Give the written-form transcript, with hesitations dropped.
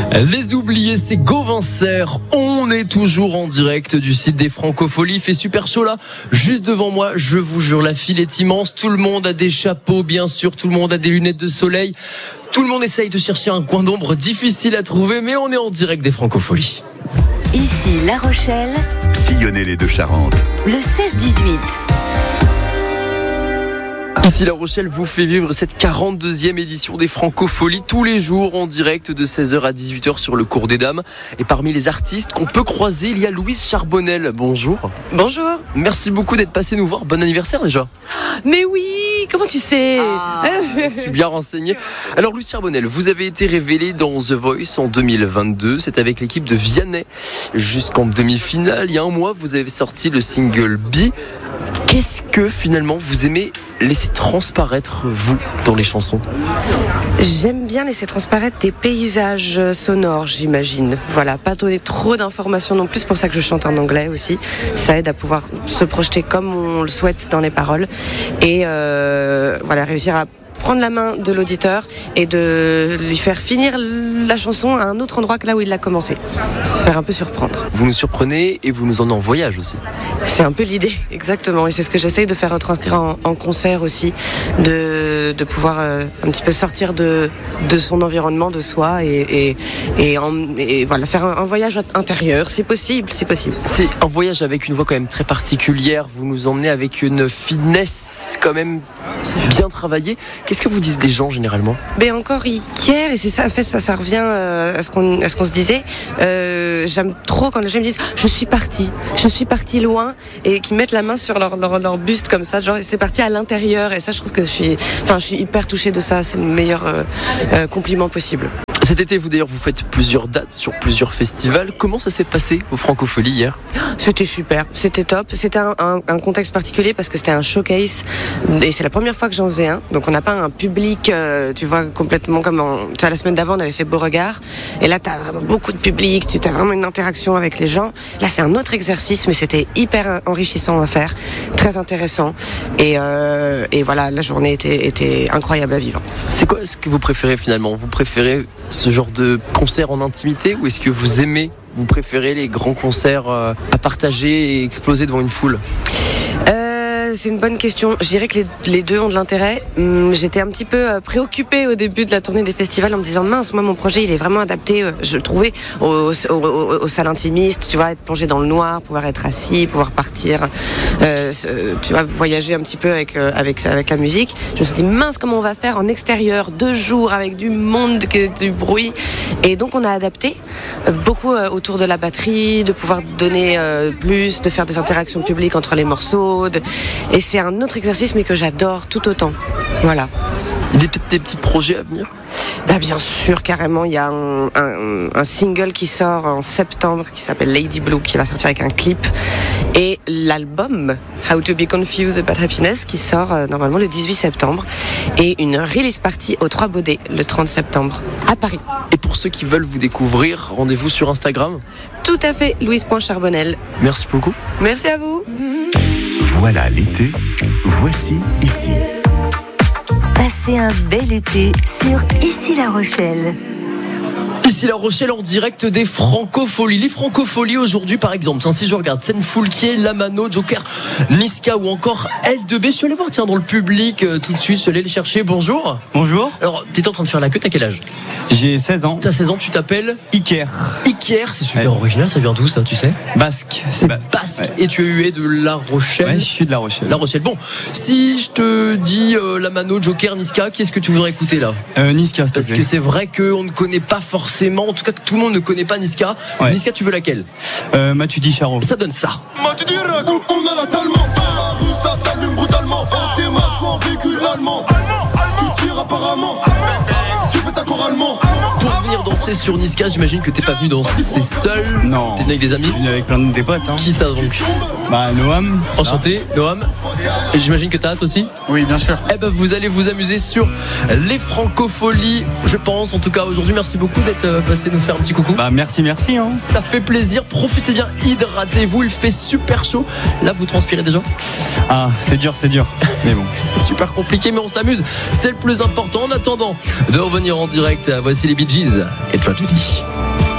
Les oubliés, c'est Gauvincer. On est toujours en direct du site des Francopholies. Il fait super chaud là, juste devant moi. Je vous jure, la file est immense. Tout le monde a des chapeaux, bien sûr. Tout le monde a des lunettes de soleil. Tout le monde essaye de chercher un coin d'ombre difficile à trouver, mais on est en direct des Francopholies. Ici La Rochelle, Sillonner les Deux-Charentes. le 16-18. Ici La Rochelle vous fait vivre cette 42e édition des Francopholies tous les jours en direct de 16h à 18h sur le cours des Dames. Et parmi les artistes qu'on peut croiser, il y a Louise Charbonnel. Bonjour. Bonjour. Merci beaucoup d'être passé nous voir. Bon anniversaire déjà. Mais oui, comment tu sais Je suis bien renseigné. Alors Louise Charbonnel, vous avez été révélée dans The Voice en 2022. C'est avec l'équipe de Vianney jusqu'en demi-finale. Il y a un mois, vous avez sorti le single B. Qu'est-ce que finalement vous aimez laisser transparaître, vous, dans les chansons ? J'aime bien laisser transparaître des paysages sonores, j'imagine. Voilà, pas donner trop d'informations non plus, c'est pour ça que je chante en anglais aussi. Ça aide à pouvoir se projeter comme on le souhaite dans les paroles. Et voilà, réussir à prendre la main de l'auditeur et de lui faire finir la chanson à un autre endroit que là où il l'a commencé. Se faire un peu surprendre. Vous nous surprenez et vous nous emmenez en voyage aussi. C'est un peu l'idée, exactement. Et c'est ce que j'essaye de faire retranscrire en concert aussi, de pouvoir un petit peu sortir de son environnement, de soi et voilà, faire un voyage intérieur, si possible. C'est un voyage avec une voix quand même très particulière. Vous nous emmenez avec une finesse quand même bien travaillée. Qu'est-ce que vous disent les gens généralement ? Mais encore hier, et c'est ça, en fait, ça revient à ce qu'on se disait. J'aime trop quand les gens me disent je suis partie loin, et qu'ils mettent la main sur leur buste comme ça, genre c'est parti à l'intérieur. Et ça, je trouve que je suis hyper touchée de ça. C'est le meilleur compliment possible. Cet été, vous faites plusieurs dates sur plusieurs festivals. Comment ça s'est passé aux Francopholies hier ? C'était super, c'était top. C'était un contexte particulier parce que c'était un showcase et c'est la première fois que j'en faisais un. Donc on n'a pas un public, tu vois, complètement comme la semaine d'avant on avait fait Beauregard. Et là t'as vraiment beaucoup de public, tu as vraiment une interaction avec les gens. Là c'est un autre exercice, mais c'était hyper enrichissant à faire, très intéressant. Et voilà, la journée était incroyable à vivre. C'est quoi ce que vous préférez finalement ? Vous préférez ce genre de concert en intimité ou est-ce que vous préférez les grands concerts à partager et exploser devant une foule ? C'est une bonne question. Je dirais que les deux ont de l'intérêt. J'étais un petit peu préoccupée au début de la tournée des festivals en me disant mince, moi mon projet il est vraiment adapté, je le trouvais, aux salles intimistes, tu vois, être plongé dans le noir, pouvoir être assis, pouvoir partir, tu vois, voyager un petit peu avec la musique. Je me suis dit mince, comment on va faire en extérieur, 2 jours avec du monde, du bruit. Et donc on a adapté beaucoup autour de la batterie, de pouvoir donner plus, de faire des interactions publiques entre les morceaux. Et c'est un autre exercice mais que j'adore tout autant. Voilà. Il y a peut-être des petits projets à venir ? Bien sûr, carrément. Il y a un single qui sort en septembre qui s'appelle Lady Blue, qui va sortir avec un clip. Et l'album How to be Confused About Happiness qui sort normalement le 18 septembre. Et une release party au 3 Baudets le 30 septembre à Paris. Et pour ceux qui veulent vous découvrir, rendez-vous sur Instagram ? Tout à fait, Louise.Charbonnel. Merci beaucoup. Merci à vous. Voilà l'été, voici ici. Passez un bel été sur Ici La Rochelle. Ici La Rochelle en direct des Francopholies. Les Francopholies aujourd'hui par exemple, si je regarde Sen Foulquier, Lamano, Joker, Niska ou encore L2B, je suis allé voir dans le public tout de suite, je suis allé les chercher. Bonjour. Bonjour. Alors t'étais en train de faire la queue, t'as quel âge ? J'ai 16 ans. T'as 16 ans, tu t'appelles ? Iker. Iker, c'est super original, ça vient d'où ça, tu sais ? Basque. C'est basque. Ouais. Et tu es de La Rochelle ? Ouais, je suis de La Rochelle. La Rochelle. Bon, si je te dis Lamano, Joker, Niska, qu'est-ce que tu voudrais écouter là ? Niska, s'il te plaît. Parce que c'est vrai qu'on ne connaît pas forcément, en tout cas que tout le monde ne connaît pas Niska. Ouais. Niska, tu veux laquelle ? Matudi Charo. Ça donne ça. Matudi Rago, on a la tellement. Dans la rue, ça t'allume brutalement. T'es masque en véhicule allemand. Tu tires apparemment. Tu fais ta chorale allemand. Pour venir danser sur Niska, j'imagine que t'es pas venu danser seul. Non. T'es venu avec des amis. Je suis venu avec plein de tes potes. Qui ça donc ? Noam. Enchanté, Noam. Et j'imagine que t'as hâte aussi ? Oui, bien sûr. Vous allez vous amuser sur les Francopholies, je pense, en tout cas aujourd'hui. Merci beaucoup d'être passé nous faire un petit coucou. Merci. Ça fait plaisir, profitez bien, hydratez-vous, il fait super chaud. Là, vous transpirez déjà ? C'est dur. Mais bon. C'est super compliqué, mais on s'amuse, c'est le plus important. En attendant de revenir en direct, voici les Bee Gees. et Tragedy.